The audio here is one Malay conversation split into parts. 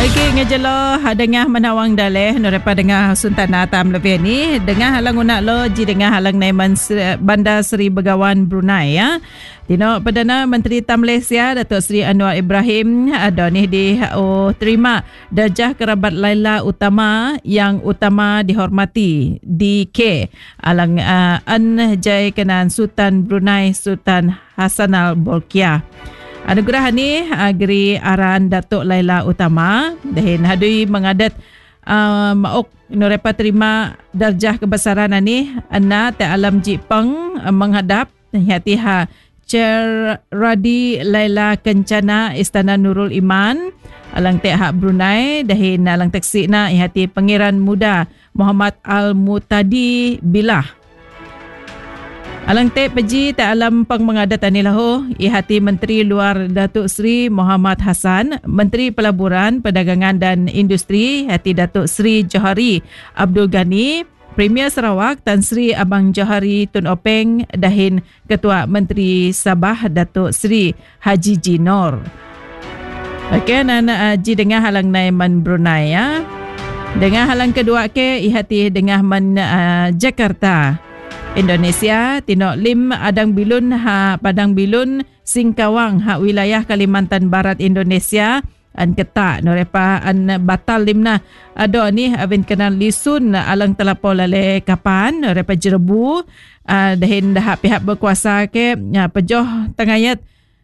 Okey, ngejelo dengah menawang daleh norepa dengah Sultan Atam lebih ni dengah halang unak lo ji dengah halang naiman Bandar Seri Begawan Brunei ya. Tino Perdana Menteri Tam Malaysia Datuk Seri Anwar Ibrahim ada ni terima darjah kerabat Laila Utama yang utama dihormati di K alang an jai kenan Sultan Brunei Sultan Hassanal Bolkiah. Anugerah ni agri aran Datuk Laila Utama dan hadui mengadat mauk norepa terima darjah kebesaran ni anna ta alam jipang menghadap hati Chair Radi Laila Kencana Istana Nurul Iman alang te hak Brunei dahin alang taksi na hati Pangeran Muda Muhammad Al-Mutadi Billah. Alang te peji ta alam pang mengadat anilahu ihati Menteri Luar Datuk Seri Muhammad Hassan, Menteri Pelaburan, Perdagangan dan Industri hati Datuk Seri Johari Abdul Ghani, Premier Sarawak Tan Sri Abang Johari Tun Openg dahin Ketua Menteri Sabah Datuk Seri Haji Jinor. Okey, nana ji dengar halang naiman Brunei ya. Dengar halang kedua ke ihati dengar man Jakarta. Indonesia tino lim Adang Bilun Padang Bilun Singkawang wilayah Kalimantan Barat Indonesia an ketak norepa an batal limna ado ni avin kenal lisun alang telapau lale kapan norepa jerebu dahin dah pihak berkuasa ke pejoh tengayat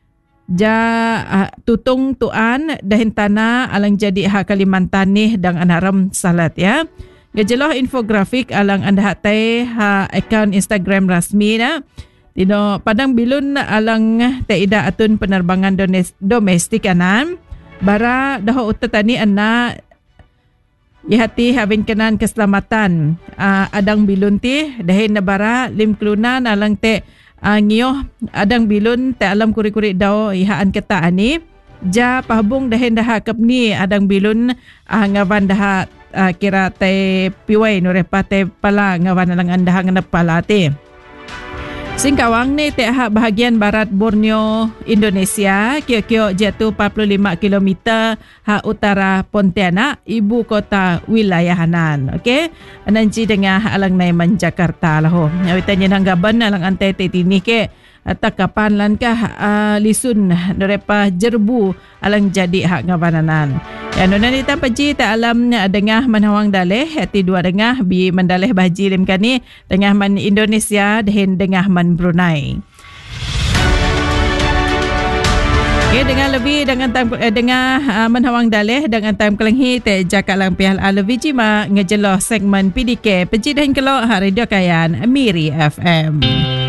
tutung tuan dahin tanah alang jadi hak Kalimantan ni dang anaram salat ya. Gejeloh infografik alang anda hatai akaun Instagram rasmi na. Tino Padang Bilun alang taida atun penerbangan domestik anan. Bara dah utatani anna ihati havin kenan keselamatan Adang Bilun ti dahin bara lim kelunan alang te ngioh Adang Bilun te alam kuri-kuri dao ihaan keta ani. Ja pahbung dahin dah kep ni Adang Bilun ngawan dah kira te piwai norepa te pala ngawan lang andahang napala te. Singkawang ni te hak bahagian barat Borneo Indonesia kio-kio jatuh 45 km hak utara Pontianak ibu kota wilayahanan. Okey, nanti dengar alang naiman Jakarta lah ho. Awitanya nang gaban alang antai te tini ke takapan lankah lisun norepa jerbu alang jadi hak ngawananan. Ya nona ni tampaji ta alam dengah manawang daleh hati dua dengah bi mendaleh bahaji lim kani dengah man Indonesia dan dengah man Brunei. Okay, dengan lebih dengan manawang daleh dengan time kelenghi te jakak lang pihal aleviji ma ngejeloh segmen PDK peji dan kelok Radio Kayan Miri FM.